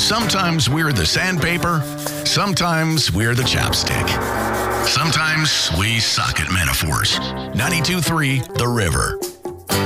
Sometimes we're the sandpaper, sometimes we're the chapstick. Sometimes we suck at metaphors. 92.3 The River.